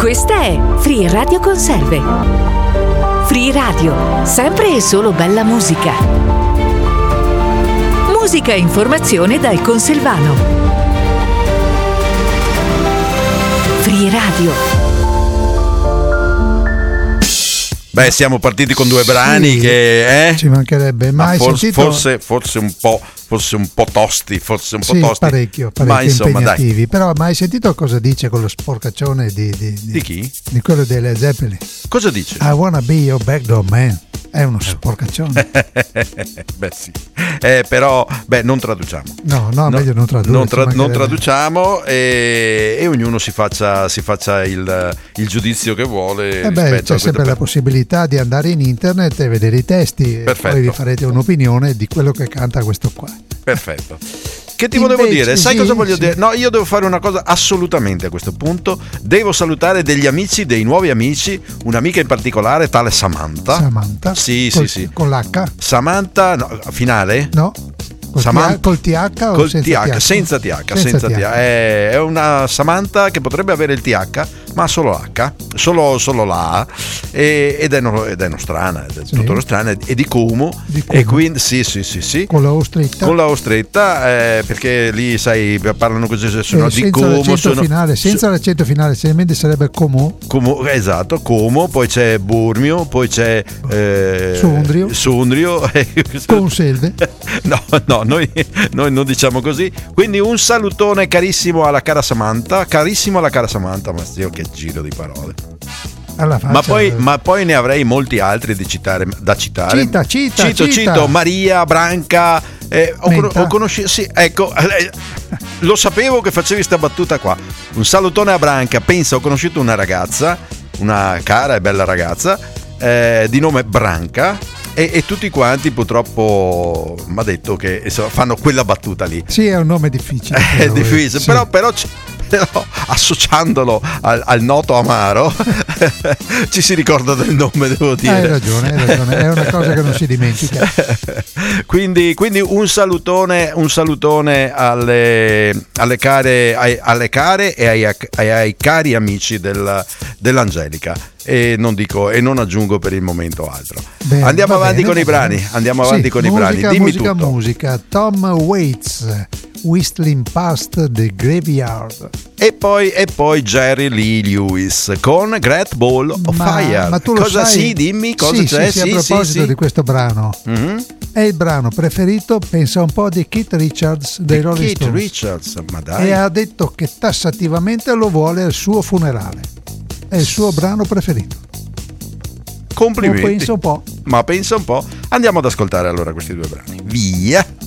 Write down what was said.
Questa è Free Radio Conserve. Free Radio, sempre e solo bella musica. Musica e informazione dal Conselvano. Free Radio. Beh, siamo partiti con due brani che ci mancherebbe, ma forse un po' tosti, forse un po' tosti. Parecchio ma insomma, impegnativi. Dai. Però ma hai sentito cosa dice quello sporcaccione di chi? Di quello dei Led Zeppelin? Cosa dice? I wanna be your backdoor man. È uno sporcaccione. Beh sì, però non traduciamo. No, meglio non tradurre. Non traduciamo e ognuno si faccia il giudizio che vuole. C'è sempre la possibilità di andare in internet e vedere i testi. Perfetto. E poi vi farete un'opinione di quello che canta questo qua. Perfetto. Che ti volevo dire? Sai cosa voglio dire? No, io devo fare una cosa assolutamente a questo punto. Devo salutare degli amici, dei nuovi amici, un'amica in particolare, tale Samantha. Samantha? Sì. Con l'H? Samantha, no, finale? No. Col TH o col senza TH? Senza TH. È una Samantha che potrebbe avere il TH, ma solo l'H, solo la A, ed è nostrana, è tutto nostrana, è di Como. E quindi sì. Con la O stretta? Perché lì sai parlano così, sono di Como, senza l'accento finale, semplicemente sarebbe Como. Esatto, Como, poi c'è Burmio, poi c'è Sondrio. Conselve. No, noi non diciamo così. Quindi un salutone carissimo alla cara Samantha, ma zio, che giro di parole. Ma poi ne avrei molti altri da citare. Cito Maria, Branca. Ho conosciuto. Sì, ecco, lo sapevo che facevi sta battuta qua. Un salutone a Branca. Pensa, ho conosciuto una ragazza, una cara e bella ragazza di nome Branca. E tutti quanti purtroppo mi ha detto che fanno quella battuta lì. Sì, è un nome difficile. È difficile, sì. però associandolo al noto amaro ci si ricorda del nome, devo dire. Hai ragione, è una cosa che non si dimentica. Quindi un salutone alle care e ai cari amici dell'Angelica. E non aggiungo per il momento altro. Andiamo avanti con i brani. Dimmi tutto. Musica. Tom Waits, Whistling Past the Graveyard. E poi Jerry Lee Lewis con Great Ball of Fire. Ma tu lo sai? Sì, dimmi cosa c'è. Sì, a proposito di questo brano. Mm-hmm. È il brano preferito, pensa un po', di Keith Richards dei Rolling Stones. Richards, ma dai. E ha detto che tassativamente lo vuole al suo funerale. È il suo brano preferito. Complimenti. Ma pensa un po'. Andiamo ad ascoltare allora questi due brani. Via.